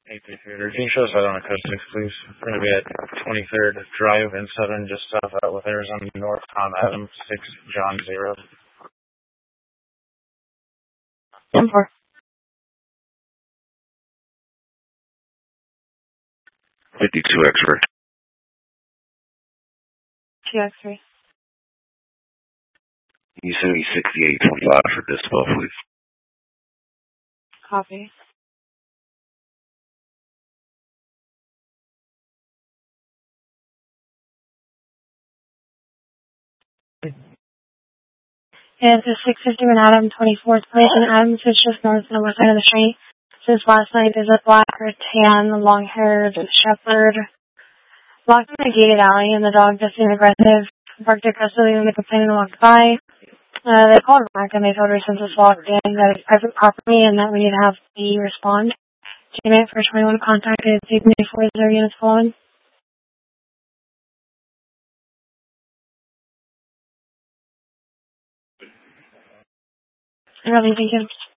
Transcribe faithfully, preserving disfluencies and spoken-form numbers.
eight three Theater. Can you show us out on a code six, please? We're going to be at twenty-third Drive in Southern, just south out with Arizona North, Tom Adams, six John zero. ten four. fifty-two X-ray. two X-ray. Can you send me sixty-eight twenty-five for dispo, please? Copy. And it's six fifty-one Adam, twenty-fourth place, and Adams is just north on the west side of the street. Since last night, there's a black or tan, long-haired shepherd locked in a gated alley, and the dog just being aggressive, barked aggressively when the complainant walked by. Uh, they called back, and they told her since it's locked in that it's private property and that we need to have the respond. Unit for twenty-one contacted, take me four zero units following. Really, thank you.